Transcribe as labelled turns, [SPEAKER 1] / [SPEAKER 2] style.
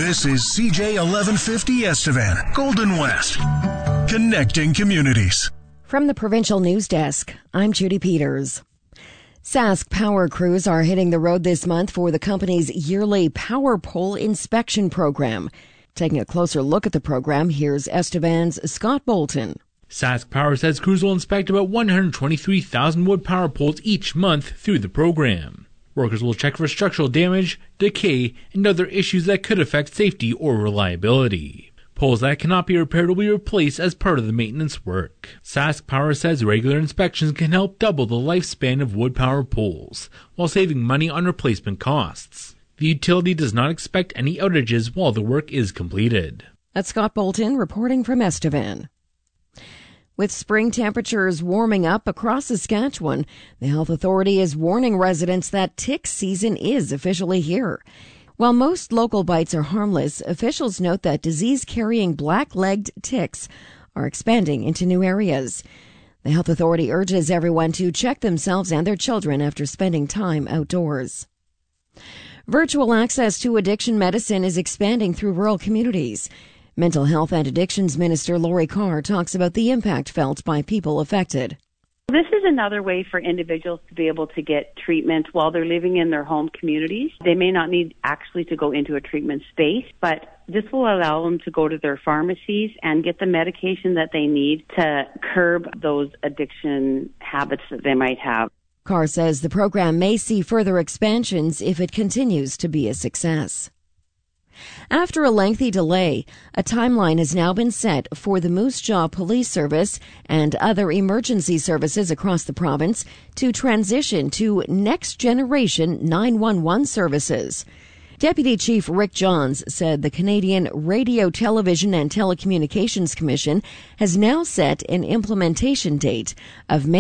[SPEAKER 1] This is CJ 1150 Estevan, Golden West, connecting communities.
[SPEAKER 2] From the Provincial News Desk, I'm Judy Peters. Sask power crews are hitting the road this month for the company's yearly power pole inspection program. Taking a closer look at the program, here's Estevan's Scott Bolton.
[SPEAKER 3] Sask Power says crews will inspect about 123,000 wood power poles each month through the program. Workers will check for structural damage, decay, and other issues that could affect safety or reliability. Poles that cannot be repaired will be replaced as part of the maintenance work. Sask Power says regular inspections can help double the lifespan of wood power poles, while saving money on replacement costs. The utility does not expect any outages while the work is completed.
[SPEAKER 2] That's Scott Bolton reporting from Estevan. With spring temperatures warming up across Saskatchewan, the Health Authority is warning residents that tick season is officially here. While most local bites are harmless, officials note that disease-carrying black-legged ticks are expanding into new areas. The Health Authority urges everyone to check themselves and their children after spending time outdoors. Virtual access to addiction medicine is expanding through rural communities. Mental Health and Addictions Minister Lori Carr talks about the impact felt by people affected.
[SPEAKER 4] This is another way for individuals to be able to get treatment while they're living in their home communities. They may not need actually to go into a treatment space, but this will allow them to go to their pharmacies and get the medication that they need to curb those addiction habits that they might have.
[SPEAKER 2] Carr says the program may see further expansions if it continues to be a success. After a lengthy delay, a timeline has now been set for the Moose Jaw Police Service and other emergency services across the province to transition to next-generation 911 services. Deputy Chief Rick Johns said the Canadian Radio, Television and Telecommunications Commission has now set an implementation date of May